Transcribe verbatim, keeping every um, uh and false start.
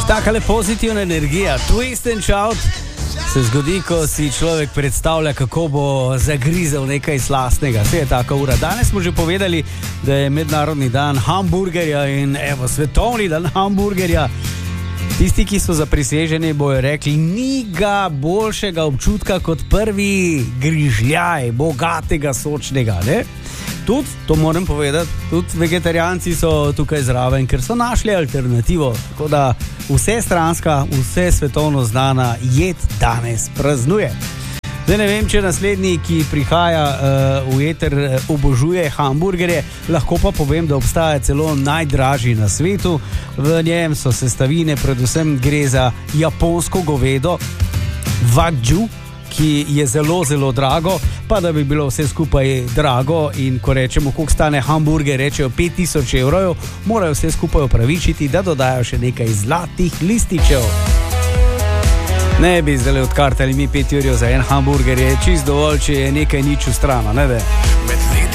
Takale pozitivna energija, twist and shout se zgodi, ko si človek predstavlja, kako bo zagrizel nekaj slastnega. Vse je taka ura. Danes smo že povedali, da je mednarodni dan hamburgerja in evo, svetovni dan hamburgerja. Tisti, ki so zapriseženi, bojo rekli, ni ga boljšega občutka kot prvi grižljaj, bogatega, sočnega, ne? Tudi, to moram povedati, tudi vegetarijanci so tukaj zraven, ker so našli alternativo. Tako da vse stranska, vse svetovno znana jed danes praznuje. Zdaj ne vem, če naslednji, ki prihaja uh, v eter, uh, obožuje hamburgerje, lahko pa povem, da obstaja celo najdražji na svetu. V njem so sestavine, predvsem gre za japonsko govedo, wagyu, ki je zelo, zelo drago, pa da bi bilo vse skupaj drago in ko rečemo, koliko stane hamburger, rečejo pet tisoč evrov, morajo vse skupaj opravičiti, da dodajo še nekaj zlatih lističev. Ne bi zdaj odkartali mi pet jurjev za en hamburger, je čist dovolj, če je nekaj nič v strano, ne ve?